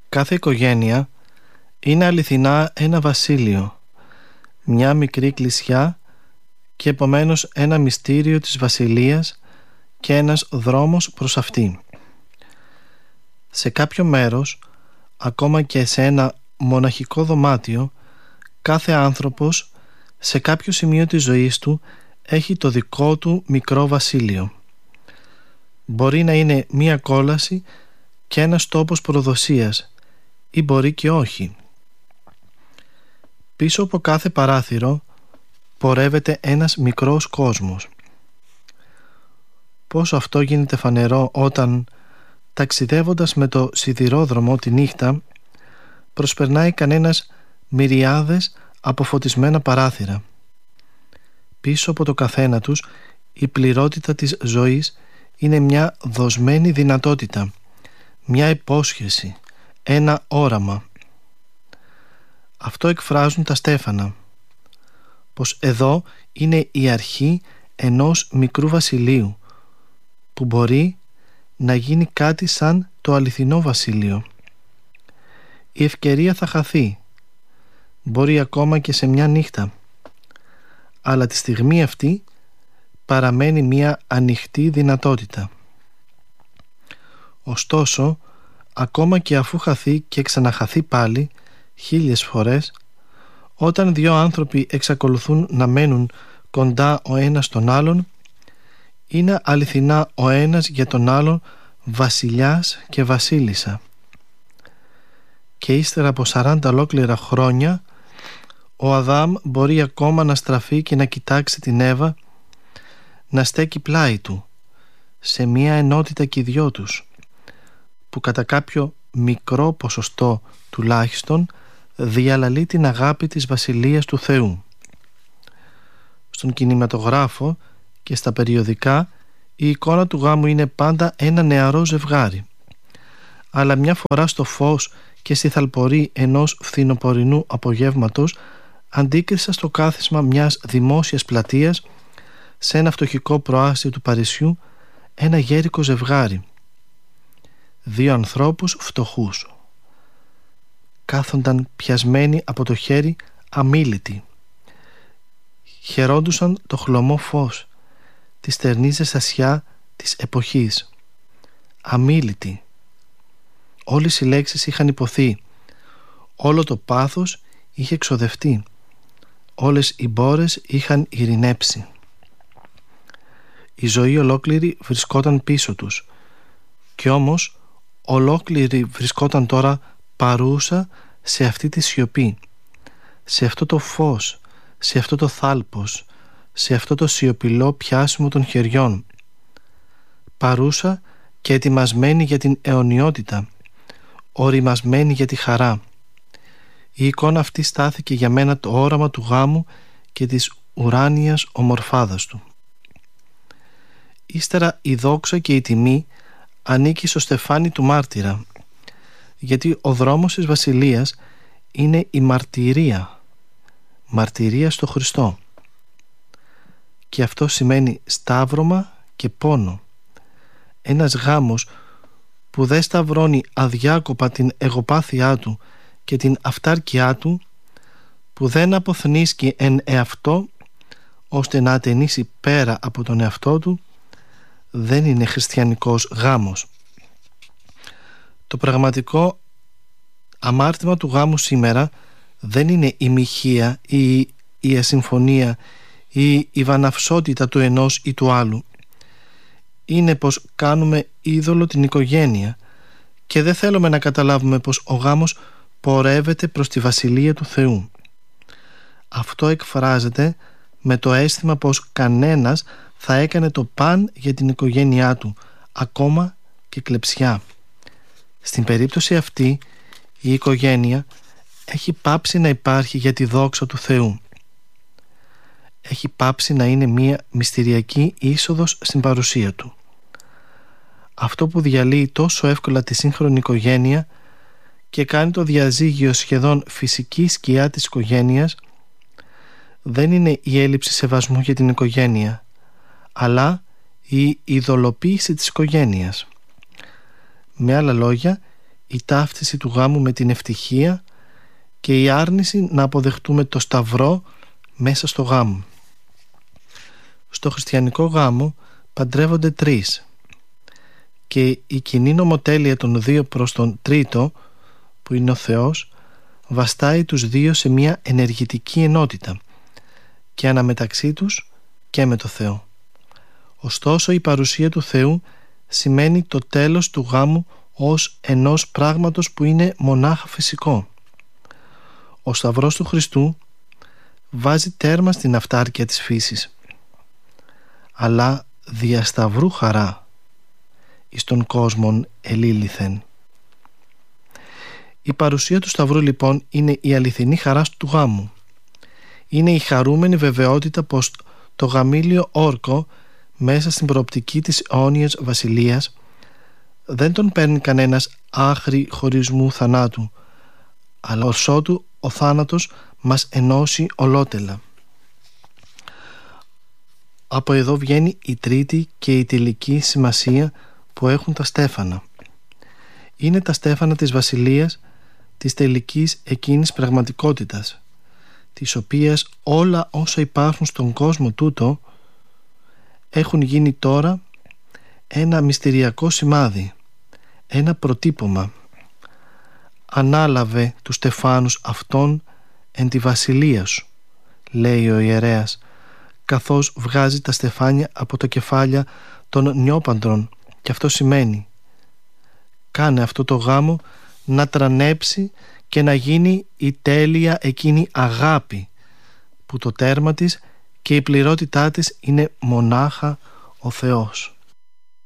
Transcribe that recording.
Κάθε οικογένεια είναι αληθινά ένα βασίλειο, μια μικρή εκκλησιά και επομένως ένα μυστήριο της βασιλείας και ένας δρόμος προς αυτή. Σε κάποιο μέρος, ακόμα και σε ένα μοναχικό δωμάτιο, κάθε άνθρωπος σε κάποιο σημείο της ζωής του έχει το δικό του μικρό βασίλειο. Μπορεί να είναι μία κόλαση και ένας τόπος προδοσίας ή μπορεί και όχι. Πίσω από κάθε παράθυρο πορεύεται ένας μικρός κόσμος. Πώς αυτό γίνεται φανερό όταν, ταξιδεύοντας με το σιδηρόδρομο τη νύχτα, προσπερνάει κανένας μυριάδες από φωτισμένα παράθυρα. Πίσω από το καθένα τους η πληρότητα της ζωής είναι μια δοσμένη δυνατότητα, μια υπόσχεση, ένα όραμα. Αυτό εκφράζουν τα στέφανα, πως εδώ είναι η αρχή ενός μικρού βασιλείου που μπορεί να γίνει κάτι σαν το αληθινό βασίλειο. Η ευκαιρία θα χαθεί, μπορεί ακόμα και σε μια νύχτα, αλλά τη στιγμή αυτή παραμένει μια ανοιχτή δυνατότητα. Ωστόσο, ακόμα και αφού χαθεί και ξαναχαθεί πάλι 1000 φορές, όταν δύο άνθρωποι εξακολουθούν να μένουν κοντά ο ένας στον άλλον, είναι αληθινά ο ένας για τον άλλον βασιλιάς και βασίλισσα. Και ύστερα από 40 ολόκληρα χρόνια, ο Αδάμ μπορεί ακόμα να στραφεί και να κοιτάξει την Εύα, να στέκει πλάι του σε μία ενότητα και οι δυο τους, που κατά κάποιο μικρό ποσοστό τουλάχιστον διαλαλεί την αγάπη της βασιλείας του Θεού. Στον κινηματογράφο και στα περιοδικά η εικόνα του γάμου είναι πάντα ένα νεαρό ζευγάρι, αλλά μια φορά στο φως και στη θαλπορή ενός φθινοπορεινού απογεύματος αντίκρισα στο κάθισμα μιας δημόσιας πλατείας σε ένα φτωχικό προάστιο του Παρισιού ένα γέρικο ζευγάρι. Δύο ανθρώπους φτωχούς κάθονταν πιασμένοι από το χέρι αμίλητοι. Χαιρόντουσαν το χλωμό φως, τη στερνή ζεστασιά της εποχής. Αμίλητοι. Όλες οι λέξεις είχαν υποθεί. Όλο το πάθος είχε εξοδευτεί. Όλες οι μπόρες είχαν ειρηνέψει. Η ζωή ολόκληρη βρισκόταν πίσω τους. Κι όμως ολόκληρη βρισκόταν τώρα παρούσα σε αυτή τη σιωπή, σε αυτό το φως, σε αυτό το θάλπος, σε αυτό το σιωπηλό πιάσιμο των χεριών. Παρούσα και ετοιμασμένη για την αιωνιότητα, οριμασμένη για τη χαρά. Η εικόνα αυτή στάθηκε για μένα το όραμα του γάμου και της ουράνιας ομορφάδας του. Ύστερα η δόξα και η τιμή ανήκει στο στεφάνι του μάρτυρα, γιατί ο δρόμος της βασιλείας είναι η μαρτυρία, μαρτυρία στο Χριστό. Και αυτό σημαίνει σταύρωμα και πόνο. Ένας γάμος που δεν σταυρώνει αδιάκοπα την εγωπάθειά του και την αυτάρκειά του, που δεν αποθνίσκει εν εαυτό ώστε να ατενίσει πέρα από τον εαυτό του, δεν είναι χριστιανικός γάμος. Το πραγματικό αμάρτημα του γάμου σήμερα δεν είναι η μοιχεία ή η ασυμφωνία ή η βαναυσότητα του ενός ή του άλλου. Είναι πως κάνουμε είδωλο την οικογένεια και δεν θέλουμε να καταλάβουμε πως ο γάμος πορεύεται προς τη βασιλεία του Θεού. Αυτό εκφράζεται με το αίσθημα πως κανένας θα έκανε το παν για την οικογένειά του, ακόμα και κλεψιά. Στην περίπτωση αυτή η οικογένεια έχει πάψει να υπάρχει για τη δόξα του Θεού. Έχει πάψει να είναι μια μυστηριακή είσοδος στην παρουσία του. Αυτό που διαλύει τόσο εύκολα τη σύγχρονη οικογένεια και κάνει το διαζύγιο σχεδόν φυσική σκιά της οικογένειας δεν είναι η έλλειψη σεβασμού για την οικογένεια, αλλά η ειδωλοποίηση της οικογένειας. Με άλλα λόγια, η ταύτιση του γάμου με την ευτυχία και η άρνηση να αποδεχτούμε το σταυρό μέσα στο γάμο. Στο χριστιανικό γάμο παντρεύονται τρεις και η κοινή νομοτέλεια των δύο προς τον τρίτο, που είναι ο Θεός, βαστάει τους δύο σε μια ενεργητική ενότητα και αναμεταξύ τους και με το Θεό. Ωστόσο η παρουσία του Θεού σημαίνει το τέλος του γάμου ως ενός πράγματος που είναι μονάχα φυσικό. Ο Σταυρός του Χριστού βάζει τέρμα στην αυτάρκεια της φύσης, αλλά δια σταυρού χαρά εις τον κόσμον ελήλυθεν. Η παρουσία του Σταυρού λοιπόν είναι η αληθινή χαρά του γάμου. Είναι η χαρούμενη βεβαιότητα πως το γαμήλιο όρκο μέσα στην προοπτική της αιώνιας βασιλείας δεν τον παίρνει κανένας άχρη χωρισμού θανάτου, αλλά ως ότου ο θάνατος μας ενώσει ολότελα. Από εδώ βγαίνει η τρίτη και η τελική σημασία που έχουν τα στέφανα. Είναι τα στέφανα της βασιλείας, της τελικής εκείνης πραγματικότητας, της οποίας όλα όσα υπάρχουν στον κόσμο τούτο έχουν γίνει τώρα ένα μυστηριακό σημάδι, ένα προτύπωμα. «Ανάλαβε τους στεφάνους αυτών εν τη βασιλεία σου», λέει ο ιερέας, καθώς βγάζει τα στεφάνια από τα κεφάλια των νιόπαντρων, και αυτό σημαίνει κάνε αυτό το γάμο να τρανέψει και να γίνει η τέλεια εκείνη αγάπη που το τέρμα της και η πληρότητά της είναι μονάχα ο Θεός.